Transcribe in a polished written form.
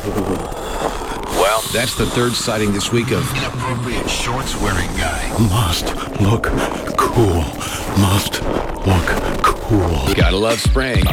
Well, that's the third sighting this week of inappropriate shorts-wearing guy. Must look cool. Must look cool. Gotta love spraying.